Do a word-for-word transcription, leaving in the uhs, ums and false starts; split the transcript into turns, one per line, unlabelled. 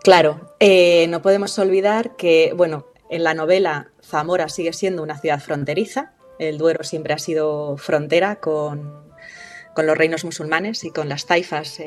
Claro, eh, no podemos olvidar que, bueno, en la novela Zamora sigue siendo una ciudad fronteriza. El Duero siempre ha sido frontera con, con los reinos musulmanes y con las taifas